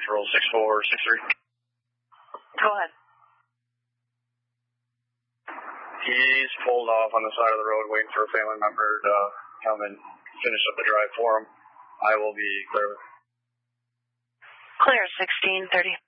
patrol 6463. Go ahead. He's pulled off on the side of the road waiting for a family member to come and finish up the drive for him. I will be clear. Clear, 1630.